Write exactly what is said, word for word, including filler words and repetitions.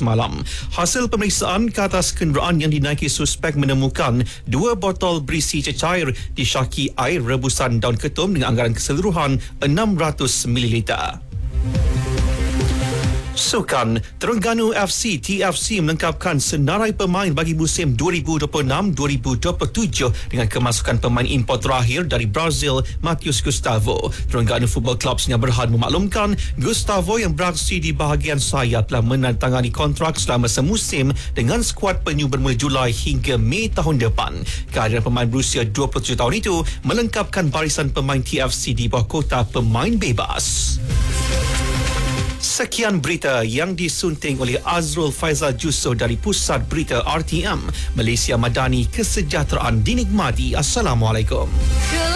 semalam. Hasil pemeriksaan ke atas kenderaan yang dinaiki suspek menemukan dua botol berisi cecair disyaki air rebusan daun ketum dengan anggaran keseluruhan enam ratus mililiter. Sukan, Terengganu F C T F C melengkapkan senarai pemain bagi musim dua ribu dua puluh enam dua ribu dua puluh tujuh dengan kemasukan pemain import terakhir dari Brazil, Matheus Gustavo. Terengganu Football Club Sdn Bhd memaklumkan Gustavo yang beraksi di bahagian sayap telah menandatangani kontrak selama semusim dengan skuad penyu bermula Julai hingga Mei tahun depan. Kehadiran pemain berusia dua puluh tujuh tahun itu melengkapkan barisan pemain T F C di bawah kota pemain bebas. Sekian berita yang disunting oleh Azrul Faizal Jusoh dari Pusat Berita R T M. Malaysia Madani, kesejahteraan dinikmati. Assalamualaikum.